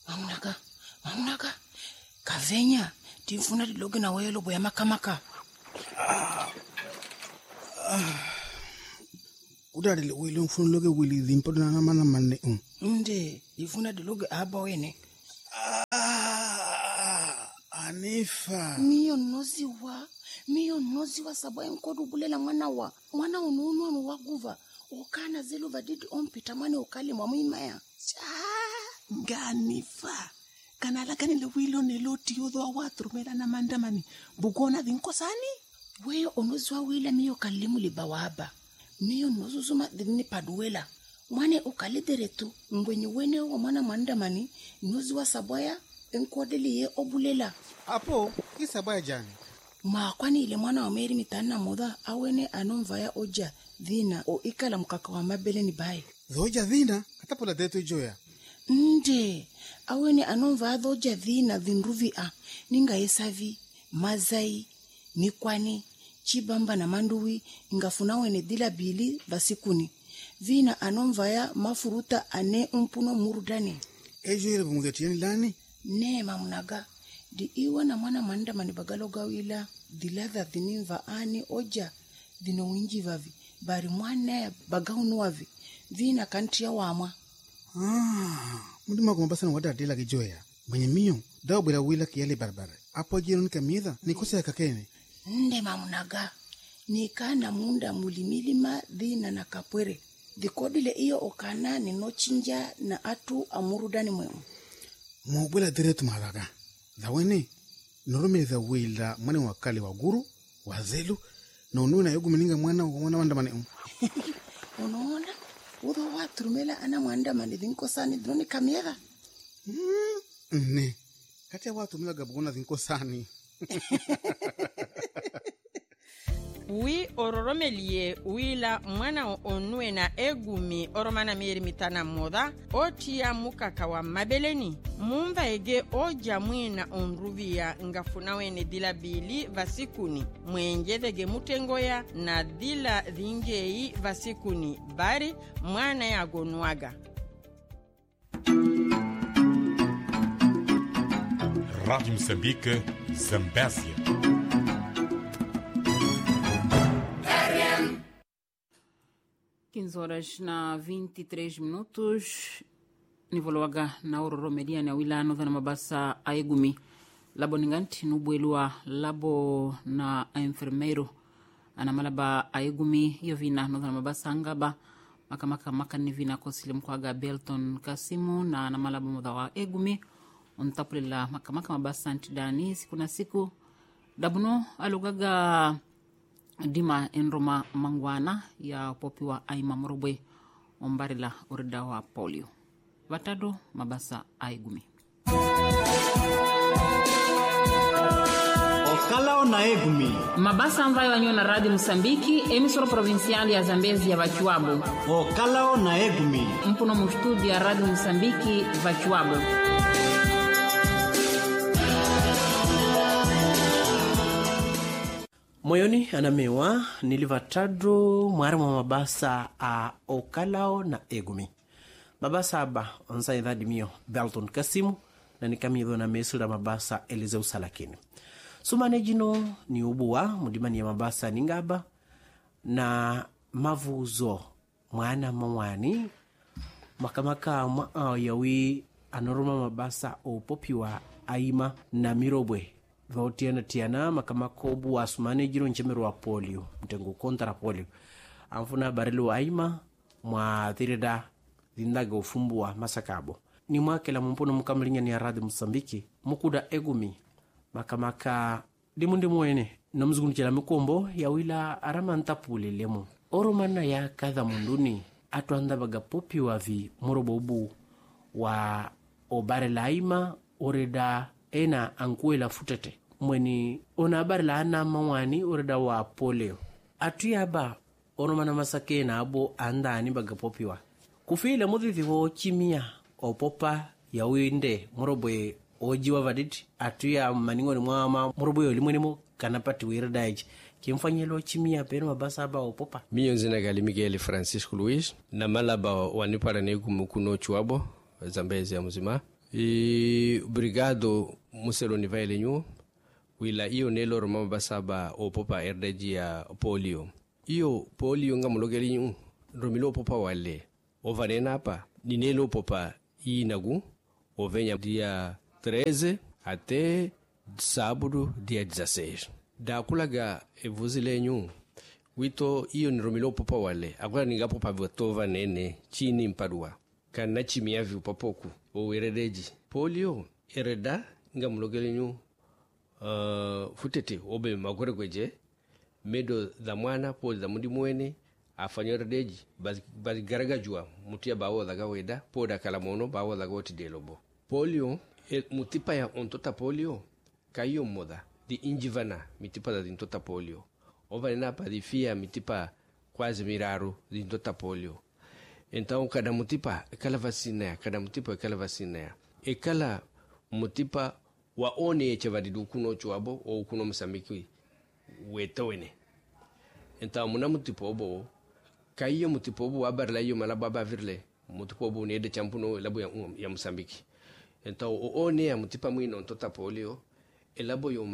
Mamnaka. Kavenya, tifuna diloge na welo boya makamaka. Udadile wilo mfuna loge wili dhimpo na mana mane. Nde, tifuna diloge aba wene. Anifa. Miyo noziwa sabaye nkodu bulela mwana ununu waguva. Okana zelu vadidi ompita mwane okali mwamimaya. Ganifa. Kanala kanile wilo neloti yodho awatrumela na mandamani. Bugona dhinkosani? Weyo onozwa wila miyo kalimu libawaba. Miyo nozuzuma dhini paduela. Mwane okalideretu. Mwenye wene wa mwana mandamani. Nozwa sabaya enkodeli ye obulela. Apo, kisabaya jani? Kwani ile mwana wa meri mitana muda awene anomvaya oja dhina o ikala mkaka wa mabele ni bae. Dhoja dhina? Katapola detu joya. Nde, awene anomvaya dhoja dhina dhinruvi ninga yesavi, mazai, mikwani, chibamba na manduwi, ingafuna wene dila bili basikuni. Vina anomvaya mafuruta ane umpuno murudani. Ejo ile bumugetiani lani? Ne mamunaga. Di iwa na mwana manda manibagalo gawila diladha dhininva ani oja dhino winji vavi bari mwana ya bagaunu wavi vina kanti ya wamwa. Mudima kumabasa na wada adela kijoya mwenye miyo dawa bila wila kiyale barbara apo jino nika miedha ni kosa ya kakene. Nde mamunaga nika na munda mulimilima dhina na kapwere dhikodile iyo okana ni nochinja na atu amurudani mwemu mwubwela diretu malaga dhawene norumile za wila mwane wakali wa guru wazelu na ununa yogu meninga mwana wandamane unaona udo watrumela ana mwandamane dhinkosani droni kamiera ne kati ya watrumela gabugona dhinkosani. Wi ororomelie wila mwana onue na egumi oromana meri mitana moda otia mukaka wa mabeleni mumva ege oja mwina onruvia ngafuna wene dila bili vasikuni mwenjevege mutengoya na dila dhingei vasikuni bari mwana ya gonuaga. Rádio Moçambique, Zambésia. Horas na 23 minutos nivolowaga na ororo media na wilano na mabasa aegumi labo ninganti nubwelua labo na enfermeiro ana malaba aegumi yovina no na mabasa ngaba makamaka nivina kosile mkwaga Belton Kasimu na ana malaba mdawa aegumi ontapula makamaka mabasa antidani kuna siku dabuno alugaga dima enroma mangwana ya popi wa aima morobwe ombarila urida wa polio watado mabasa aigumi Okalao na egumi mabasa ambayo wanyo na Radio Msambiki emisoro provinciali ya Zambezi ya Vachuabo. Okalao na egumi mpuno mustudi ya Radio Msambiki Vachuabo. moyoni anamewa nilivatadro mwarama mabasa a Okalao na egumi mabasa aba onza idadi mio Belton Kasimu na nikamido na mesula mabasa Elizeu Salakini sumane jino ni ubuwa mudimani ya mabasa ningaba na mavuzo mwana mwani makamaka yawi anoroma mabasa o popiwa aima na mirobwe tiana makamako wa sumane jino nchemero wa polio mtengo kontra polio amfuna barilo aima mwa thirida zindaga ufumbua masakabo ni mwakela mumpono mukamlinya ni Radio Msambiki mukuda egumi makamaka dimundi mwene na mzungunikela mikombo ya wila aramantapule lemo oromana ya kadha munduni atuanda baga popi wavi morobobu wa obare laima oreda ena ankuela futete mweni ona abare la ana mawani oreda wa polio atuyaba oromana masake na abo andani baga popi wa kufile mudhithi wo chimia opopa ya winde morobwe ojiwa vaditi atuya maningoni mwama morobwe olimwenemo kanapati wirdaji kimfanyelo chimia pero mabasa ba opopa miyo nzina gali Miguel Francisco Luis na malaba wanipara negu mukuno chuabo Zambezi ya muzima Obrigado, Muselo Nivailenho. Wila iyo nelo roma basaba o popa erdeji ya polio. Iyo polio nga mulogerinho romilo popa wale. O vanena pa ni nelo popa inagu o venha dia 13 até sábado dia 16. Da kulaga evuzilenho wito iyo ni romilo popa wale. Agora ninga popa votova nene chini mpadua. Kana chimia vi popoku o erdeji. Polio ereda nga mulogerinho futete obe magore gweje medo za mwana po za mundi mwene afanya redeji basi garagajua mutia bawo daga weda po da kala mono bawo daga oti delobo polio mutipa ya ontota polio kayo moda di injivana mitipa da intota polio ova na pa di fia mitipa quase miraro di intota polio então cada mutipa kala vacina cada mutipa kala vacina e kala mutipa wa one chevadidu kuno chuabo o kuno Msambiki wetowene enta muna mutipobo kaiyo mutipobo abarla yo malababa virle mutipobo ne de champuno labo ya Msambiki enta o one ya mutipa mwino tota polio elabo yo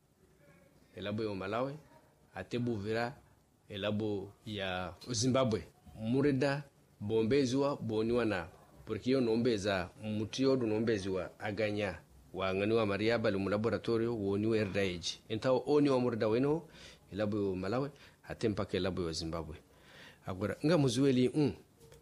Malawi atebu vira elabo ya Zimbabwe murida bombezwa boniwa na porque yo nombeza mutio do nombezwa aganya wa ngani wa mariaba lu laboratorio woni werdaiji entaw oni wa murda weno ilabo Malawi atempa ke labo wa Zimbabwe agora nga muzueli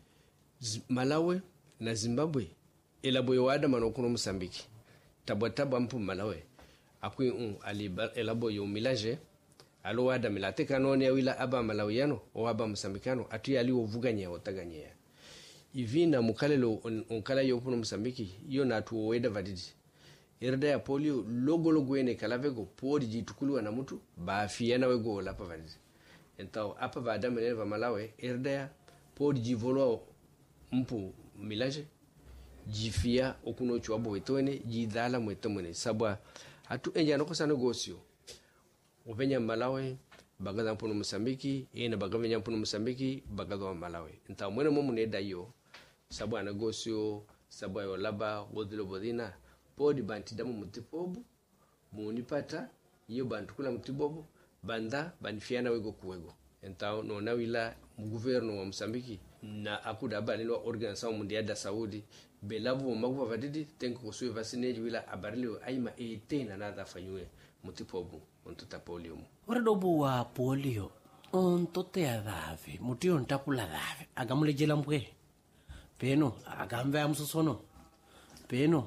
Malawi na Zimbabwe ilabo yo wada manokuno Msambiki tabotaba mpu Malawi akui elabo yo milage alo wada milate kanone ya wila aba Malawiyano o aba Msambikano atu yali ovuganya otaganya ivina mukalelo onkala yo kuno Msambiki yo na tu weda vadidi erda ya polio logo ene kalavego podi jitukulu na mtu ba fiana wego la pavadi então apa va damene va Malawi erda ya podi jivolo mpu milage jifia okuno chuabo wetone jidala mwetomene sabwa atu enja no kosa negosio ovenya Malawi bagaza mpuno Msambiki ena bagavenya mpuno Msambiki bagaza Malawi então mwene momu ne dayo sabwa negosio sabwa yo laba godilo bodina podi banti damu mutipobu munipata iyo bantu kula mutibobu banda banifiana wego kuwego entao no nawila mgoverno wa Msambiki na akuda banilo organization mundial da Saudi belavu maguva vadidi tenko kusui vaccineji wila abarilo aima tena nada fanywe mutipobu ontuta polio ora dobu wa polio ontote adave mutio ntapula dave agamule jela mbwe peno agamve amsosono peno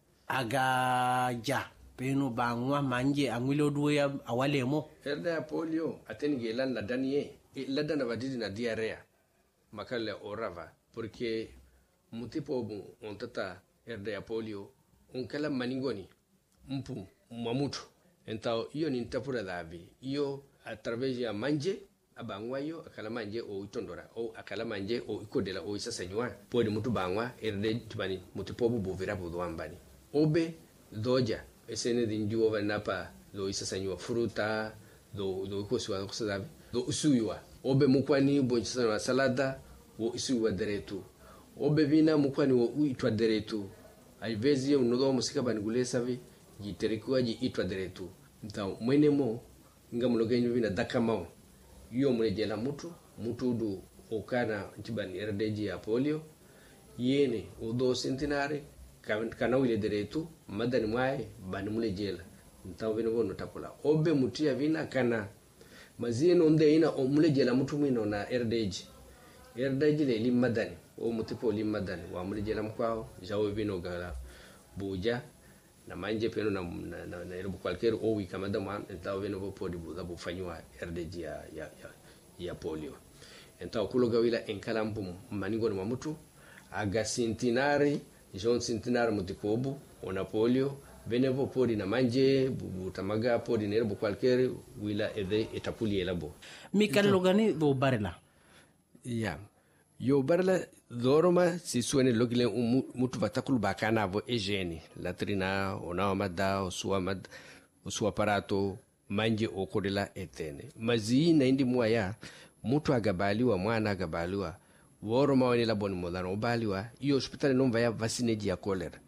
agaja peno bangwa manje angwilo duwe awalemo erda ya polio atenige landa danie lada na vadidi na diarrea makale orava porque mutipobu ontata erda ya polio onkala maningoni mpu mamutu entao iyo ni ntapura davi iyo a través ya manje abangwa yo akala manje o itondora o akala manje o ikodela o isasenywa podi mutu bangwa erde tibani mutipobu bovira bodwambani obe doja esene dinjuo vanapa do isasenywa fruta do koswa kosabe do usuywa obe mukwani bonchisa salada wo usuywa deretu obe vina mukwani wo uitwa deretu aivezi unodo musika banigulesa vi jiterikuwa ji itwa deretu nta mwenemo ngamulogenyo vina dakamao yo mrejela mutu du okana ntibani erdeji ya polio yene odo centenare kana wile deretu madani mwae bani mulejela nta vino vono tapula obe mutia vina kana mazino onde ina mulejela mutu mwino na erdeji le limadani o mutipo limadani wa mulejela mkwao jawe vino gala buja na manje peno na erubu qualquer owi kamada man então veno vo podi buza bu fanywa RDG ya polio então kuloga wila enkalampu maningo na mutu aga centenari John centenari mutipobu ona polio venevo podi na manje bu tamaga podi na erubu qualquer wila ede etapuli elabo mikal logani do barela ya yo barla doroma si suene logile mutu vatakulu bakana vo egene latrina ona mada o sua aparato manje okodela etene mazi na indi mwaya mutu agabaliwa mwana agabaliwa woroma wani laboni modano obaliwa iyo hospitali nomba ya vacineji ya cholera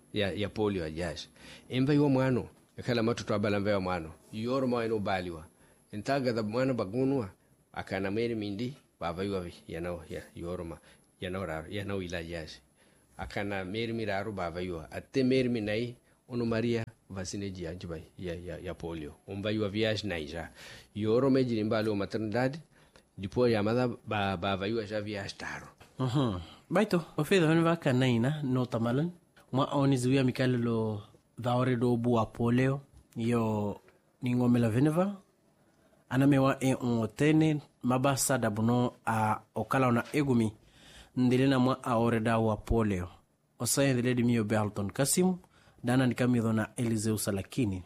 ya polio ajash emba yo mwano kala matoto abala mva mwano yoro ma eno baliwa entaga da mwana bagunwa akana meri mindi baba yuwa ya yoro ma yana ila ajash akana meri miraru baba yuwa atte meri minai ono Maria vasineji anjibai ya polio umba yuwa viaje naija yoro meji mbalo maternidade dipo ya mada baba yuwa ja viaje taro baito ofedo hon vaka naina no tamalan ma oni zuya mikalelo daore do bua polio yo ningomela veneva anamewa otene mabasa dabuno a okala na egumi ndelena mwa aore da wa polio osaye ndele mio Belton Kasimu dana nikamido na Eliseu Salakini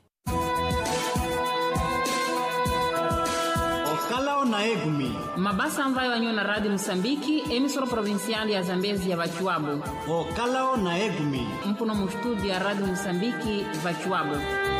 okala na egumi mabasa ambayo wanyo na Radio Msambiki emisoro provinciali ya Zambezi ya Bachuabo okala na egumi mpuno mustudi ya Radio Msambiki Bachuabo